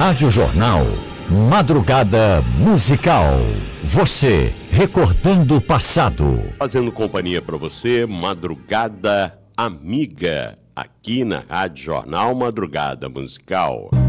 Rádio Jornal, Madrugada Musical. Você recordando o passado. Fazendo companhia para você, Madrugada Amiga, aqui na Rádio Jornal Madrugada Musical.